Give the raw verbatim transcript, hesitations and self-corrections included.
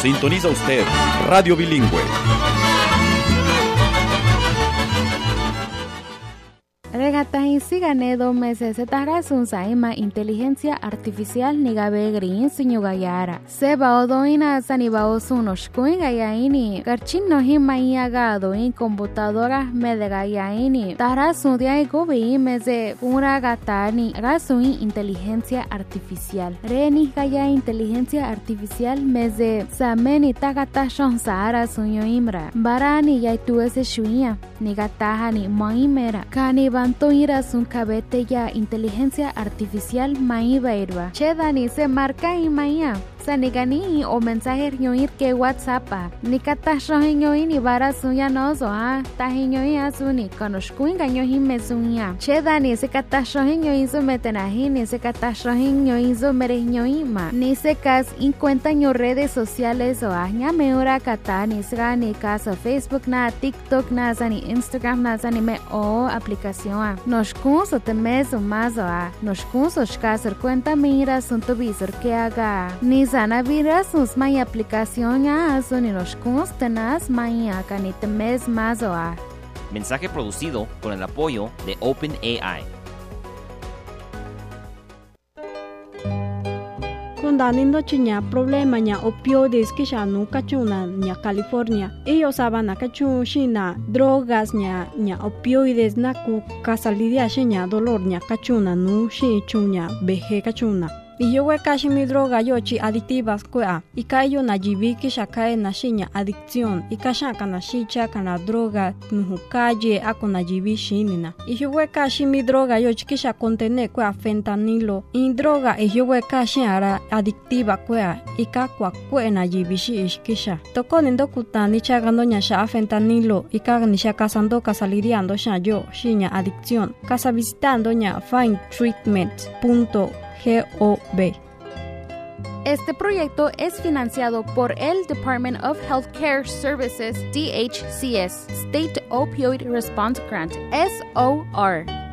Sintoniza usted Radio Bilingüe. Regatahin sigane do meses etarasun saima inteligencia artificial nigabe green sunyugayara. Seba odoina sanibao sunoshkuin gayaini. Garchin no himayagado in computadora medegayaini. Tarasun dia gobi meze pura gatani. Rasuin inteligencia artificial. Reni gaya inteligencia artificial meze sameni tagata shonsara sunyo imra. Barani yaituese shuia. Nigatahani moimera. Kani Banto ira sun cabete ya inteligencia artificial maiba irba. Chedani se marca y maya. Sanigani o mensaje ñoir que WhatsApp ni kata shohinyoy ni bara suya nozo ha tahinyoy asuni konoshkuin ganyohi mesunya chedani se kata shohinyoy zo metenahi ni se kata shohinyoy zo merenyoy ma ni se kas in cuenta ño redes sociales o aña meura kata ni se ni casa Facebook na TikTok na zani Instagram na zani me o aplicación nos kunso te meso mazo a nos kunso shkasar cuenta mira sunto visor que haga ni Sana virasus mai aplicación ya son los constenas mai akanite mes mazoa. Mensaje producido con el apoyo de OpenAI. Kundanindo chiña problema ña opioides que ya no cachuna ña California. Ellos saban cachu shina drogas ña ña opioides na ku kasalidia shiña dolor ña cachuna nu shi chuña beje cachuna. Y yo voy casi mi droga yo chi adictivas kuea y kayo na jibi ki shakae na shinya adicción y kashaka na shicha kana droga nuhu calle ako na jibi shinina y yo voy casi mi droga yo chi kisha contene kuea fentanilo y droga y yo voy casi ara adictiva kuea y kakwa kue na jibi shi ishkisha toko nindo kutani chagando nya sha fentanilo y kaga ni shaka sando kasaliriando sha yo shinya adicción casa visitando nya find treatment punto gov. Este proyecto es financiado por el Department of Healthcare Services, D H C S, State Opioid Response Grant, S O R.